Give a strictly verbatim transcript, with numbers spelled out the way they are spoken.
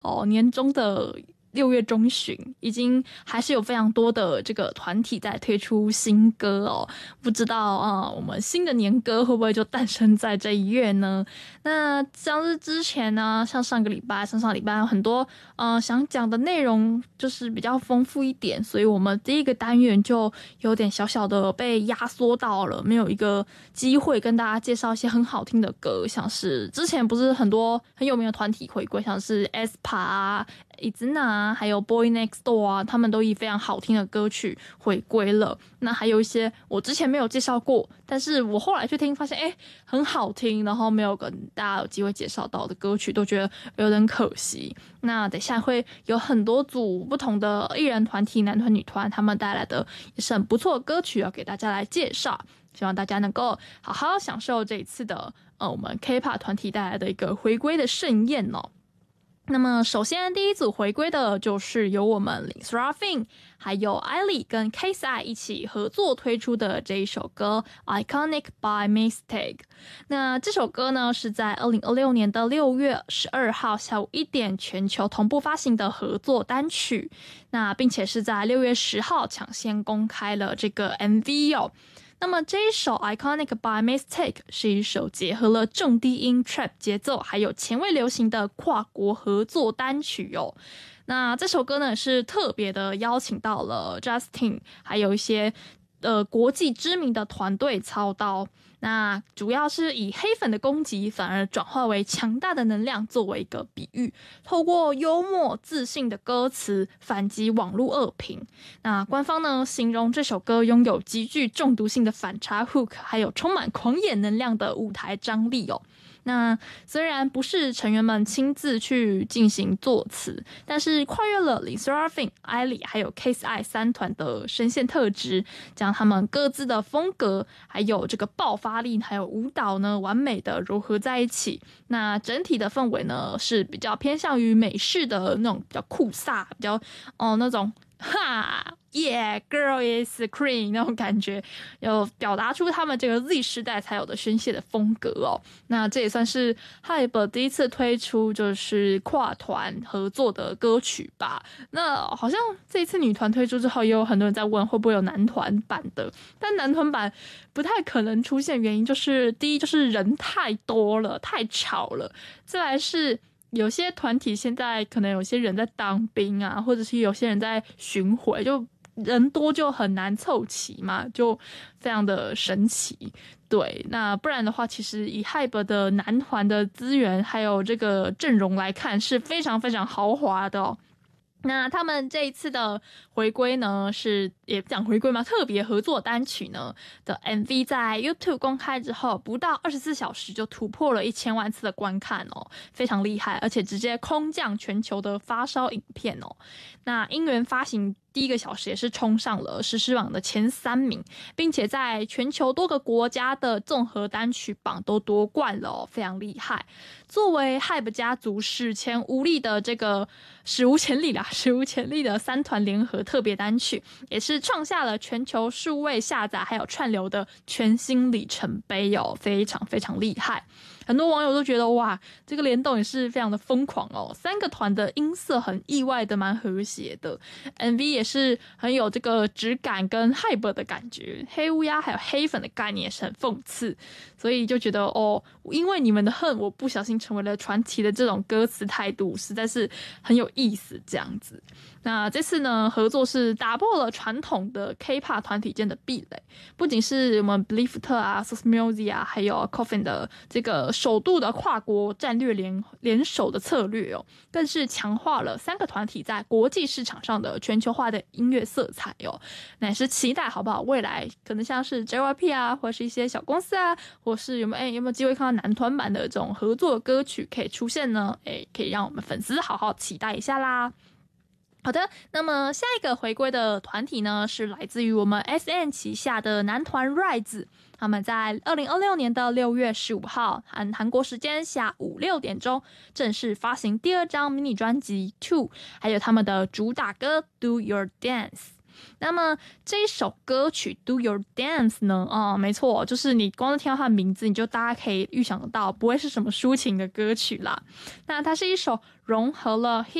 哦，年中的六月中旬，已经还是有非常多的这个团体在推出新歌哦。不知道啊、呃，我们新的年歌会不会就诞生在这一月呢？那像是之前呢，像上个礼拜、上上礼拜有很多呃想讲的内容，就是比较丰富一点，所以我们第一个单元就有点小小的被压缩到了，没有一个机会跟大家介绍一些很好听的歌，像是之前不是很多很有名的团体回归，像是 aespa 啊、Izuna 啊，还有 Boy Next Door 啊，他们都以非常好听的歌曲回归了。那还有一些我之前没有介绍过，但是我后来去听发现，哎，很好听，然后没有跟大家有机会介绍到的歌曲，都觉得有点可惜。那等一下会有很多组不同的艺人团体、男团、女团，他们带来的也是很不错的歌曲要给大家来介绍。希望大家能够好好享受这一次的呃我们 K-pop 团体带来的一个回归的盛宴哦。那么首先第一组回归的就是由我们 Lin Seraphine 还有 I L Y 跟 K S I 一起合作推出的这一首歌 Iconic by Mistake。 那这首歌呢是在二零二六年的六月十二号下午一点全球同步发行的合作单曲，那并且是在六月十号抢先公开了这个 M V 哦。那么这一首 Iconic by Mistake 是一首结合了重低音 trap 节奏还有前卫流行的跨国合作单曲哦。那这首歌呢是特别的邀请到了 Justin 还有一些呃国际知名的团队操刀，那主要是以黑粉的攻击反而转化为强大的能量作为一个比喻，透过幽默自信的歌词反击网络恶评。那官方呢形容这首歌拥有极具中毒性的反差 hook 还有充满狂野能量的舞台张力哦。那虽然不是成员们亲自去进行作词，但是跨越了 Lin Seraphine、I L Y 还有 K S I 三团的声线特质，将他们各自的风格还有这个爆发力还有舞蹈呢完美的融合在一起。那整体的氛围呢是比较偏向于美式的那种比较酷飒，比较哦那种哈 yeah girl is queen 那种感觉，有表达出他们这个 Z 时代才有的宣泄的风格哦。那这也算是 Hype 第一次推出就是跨团合作的歌曲吧。那好像这一次女团推出之后，也有很多人在问会不会有男团版的，但男团版不太可能出现，原因就是第一就是人太多了，太吵了，再来是有些团体现在可能有些人在当兵啊，或者是有些人在巡回，就人多就很难凑齐嘛，就非常的神奇。对，那不然的话，其实以 Hype 的男团的资源还有这个阵容来看，是非常非常豪华的哦。那他们这一次的回归呢，是也讲回归嘛，特别合作单曲呢的 M V 在 YouTube 公开之后，不到二十四小时就突破了一千万次的观看哦，非常厉害，而且直接空降全球的发烧影片哦。那音源发行第一个小时也是冲上了实时榜的前三名，并且在全球多个国家的综合单曲榜都夺冠了哦，非常厉害。作为 Hype 家族史前无力的这个史无前例啦，史无前例的三团联合特别单曲，也是创下了全球数位下载还有串流的全新里程碑哦，非常非常厉害。很多网友都觉得哇，这个联动也是非常的疯狂哦，三个团的音色很意外的蛮和谐的， M V 也是很有这个质感跟 Hype 的感觉，黑乌鸦还有黑粉的概念也是很讽刺，所以就觉得哦，因为你们的恨我不小心成为了传奇的这种歌词态度实在是很有意思这样子。那这次呢合作是打破了传统的 K-pop 团体间的壁垒，不仅是我们 Belift 啊 Source Music 啊还有 Coffin 的这个首度的跨国战略联联手的策略哦，更是强化了三个团体在国际市场上的全球化的音乐色彩哦。那也是期待好不好未来可能像是 J Y P 啊或者是一些小公司啊，或是有没有、欸、有没有机会看到男团版的这种合作歌曲可以出现呢？欸、可以让我们粉丝好好期待一下啦。好的，那么下一个回归的团体呢，是来自于我们 S M 旗下的男团 Rise。他们在二零二六年的六月十五号，按韩国时间下午六点钟，正式发行第二张迷你专辑 Two， 还有他们的主打歌 Do Your Dance。 那么这一首歌曲 Do Your Dance 呢？啊、哦，没错，就是你光是听到它的名字，你就大家可以预想得到，不会是什么抒情的歌曲啦。那它是一首融合了